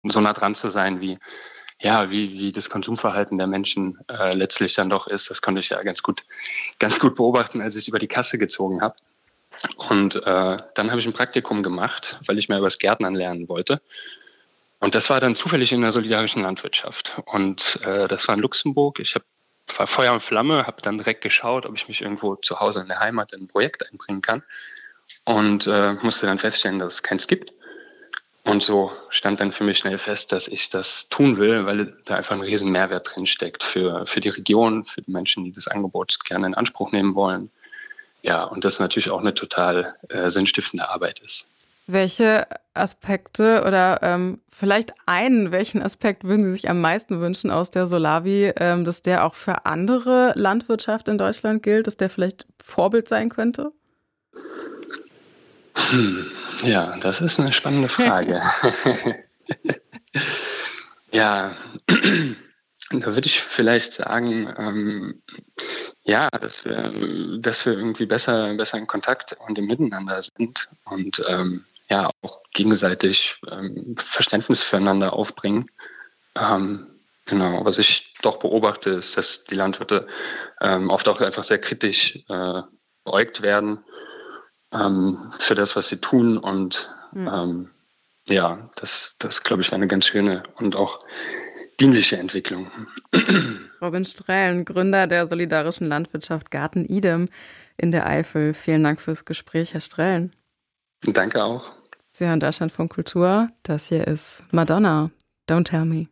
so nah dran zu sein, wie das Konsumverhalten der Menschen letztlich dann doch ist. Das konnte ich ja ganz gut beobachten, als ich über die Kasse gezogen habe. Und dann habe ich ein Praktikum gemacht, weil ich mehr über das Gärtnern lernen wollte. Und das war dann zufällig in der solidarischen Landwirtschaft. Und das war in Luxemburg. War Feuer und Flamme, habe dann direkt geschaut, ob ich mich irgendwo zu Hause in der Heimat in ein Projekt einbringen kann. Und musste dann feststellen, dass es keins gibt. Und so stand dann für mich schnell fest, dass ich das tun will, weil da einfach ein riesen Mehrwert drin steckt für die Region, für die Menschen, die das Angebot gerne in Anspruch nehmen wollen. Ja, und das natürlich auch eine total sinnstiftende Arbeit ist. Welche Aspekte oder welchen Aspekt würden Sie sich am meisten wünschen aus der Solavi, dass der auch für andere Landwirtschaft in Deutschland gilt, dass der vielleicht Vorbild sein könnte? Ja, das ist eine spannende Frage. Ja, da würde ich vielleicht sagen, ja, dass wir irgendwie besser in Kontakt und im Miteinander sind und ja, auch gegenseitig Verständnis füreinander aufbringen. Genau, was ich doch beobachte, ist, dass die Landwirte oft auch einfach sehr kritisch beäugt werden für das, was sie tun. Und ja, das glaube ich, war eine ganz schöne und auch dienliche Entwicklung. Robin Strellen, Gründer der solidarischen Landwirtschaft Garten Idem in der Eifel. Vielen Dank fürs Gespräch, Herr Strellen. Danke auch. Sie hören Deutschlandfunk Kultur. Das hier ist Madonna. Don't Tell Me.